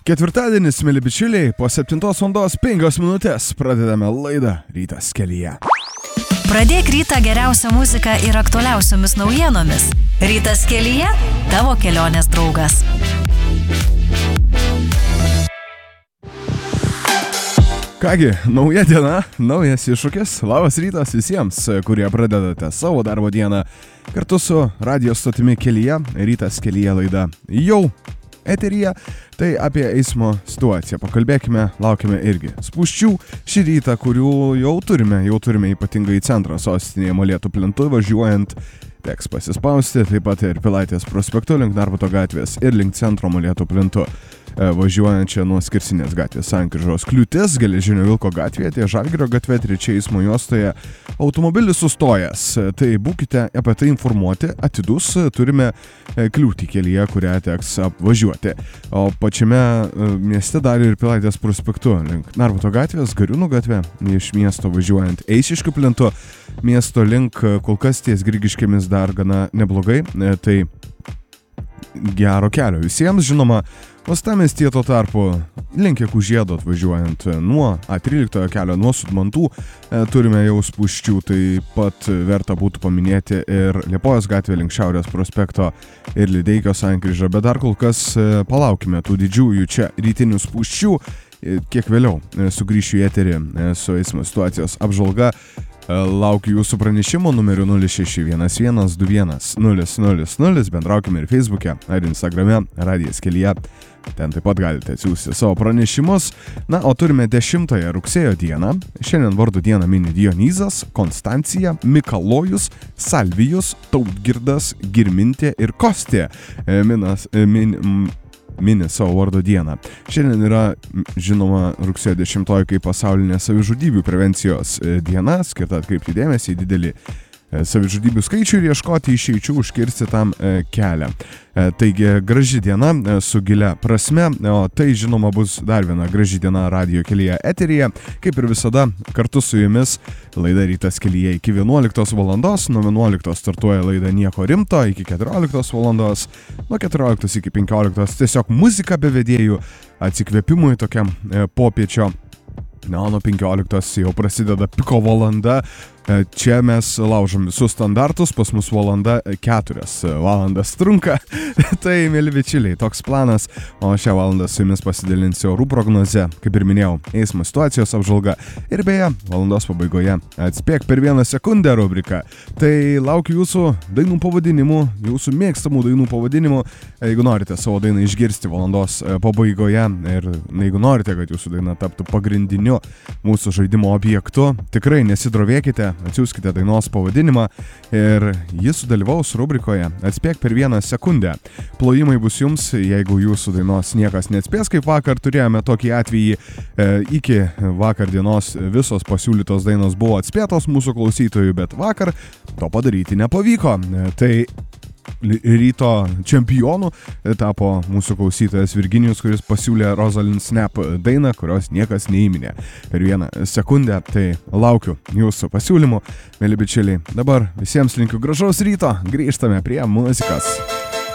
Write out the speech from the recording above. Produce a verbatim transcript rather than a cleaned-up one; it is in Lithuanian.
Ketvirtadienis, mėly bičiuliai, po septintos valandos penkios minutės pradedame laidą Rytas kelyje. Pradėk rytą geriausią muziką ir aktualiausiomis naujienomis. Rytas kelyje – tavo kelionės draugas. Kągi, nauja diena, naujas iššūkis. Labas rytas visiems, kurie pradedate savo darbo dieną kartu su radio stotimi kelyje. Rytas kelyje laida jau eteryje. Tai apie eismo situaciją pakalbėkime, laukime irgi spūsčių šį rytą, kurių jau turime, jau turime ypatingai į centrą sostinėje Molėtų plentu važiuojant. Teks pasispausti, taip pat ir Pilaitės prospektu link Narbuto gatvės ir link centro Molėtų plentu. Važiuojančią nuo Skersinės gatvės sankryžos kliūtis, Geležinio Vilko gatvėje, ties Žalgirio gatve, trečia eismo juostoje automobilis sustojęs. Tai būkite apie tai informuoti, atidus, turime kliūtį kelyje, kurią teks apvažiuoti. O pačiame mieste dar ir Pilaitės prospektu link Narbuto gatvės, Gariūnų gatve, iš miesto važiuojant Eišiškių plentu, miesto link kol kas ties Grigiškėmis dar gana neblogai, tai gero kelio visiems, žinoma. Uostamiestyje tuo tarpu link Kužiedo atvažiuojant nuo A tryliktojo kelio, nuo Sudmantų, turime jau spūsčių, taip pat verta būtų paminėti ir Liepojos gatvė link Šiaurės prospekto ir Lideikio sankryža, bet dar kol kas palaukime tų didžiųjų čia rytinių spūsčių, kiek vėliau sugrįšiu į eterį su eismo situacijos apžvalga. Laukiu jūsų pranešimo numeriu nulis šeši vienas vienas du vienas nulis nulis nulis, bendraukime ir Facebook'e ar Instagram'e Radijas kelyje. Ten taip pat galite atsiųsti savo pranešimus. Na, o turime dešimtąją rugsėjo dieną. Šiandien vardų dieną mini Dionizas, Konstancija, Mikalojus, Salvijus, Tautgirdas, Girmintė ir Kostė. Minas, min, mini savo vardo dieną. Šiandien yra, žinoma, rugsėjo dešimtoji kaip pasaulinė savižudybių prevencijos diena, skirta atkreipti dėmesį į didelį savižudybių skaičių ir ieškoti išeičių, užkirsti tam kelią. Taigi, graži diena su gilia prasme, o tai, žinoma, bus dar viena graži diena radio kelyje eteryje. Kaip ir visada, kartu su jumis laida Rytas kelyje iki vienuoliktos valandos, nuo vienuoliktos startuoja laida Nieko rimto iki keturioliktos valandos, nuo keturioliktos iki penkioliktos tiesiog muzika be vedėjų, atsikvėpimui tokiam popiečio. Na, nuo penkioliktos jau prasideda piko valanda. Čia mes laužom visus standartus, pas mus valanda keturias valandas trunka. Tai, mėly bičiuliai, toks planas, o šią valandą su jumis pasidalinsiu orų prognoze, kaip ir minėjau, eismo situacijos apžvalga. Ir beje, valandos pabaigoje atspėk per vieną sekundę rubrika. Tai laukiu jūsų dainų pavadinimų, jūsų mėgstamų dainų pavadinimų. Jeigu norite savo dainą išgirsti valandos pabaigoje ir jeigu norite, kad jūsų daina taptų pagrindiniu mūsų žaidimo objektu, tikrai nesidrovėkite. Atsiųskite dainos pavadinimą ir jis sudalyvaus rubrikoje Atspėk per vieną sekundę. Plojimai bus jums, jeigu jūsų dainos niekas neatspės, kaip vakar turėjome tokį atvejį. E, iki vakar dienos visos pasiūlytos dainos buvo atspėtos mūsų klausytojų, bet vakar to padaryti nepavyko. E, tai ryto čempionu tapo mūsų klausytojas Virginijus, kuris pasiūlė Rosalind Snap dainą, kurios niekas neįminė per vieną sekundę. Tai laukiu jūsų pasiūlymų, mėly bičiuliai. Dabar visiems linkiu gražaus ryto, grįžtame prie muzikos.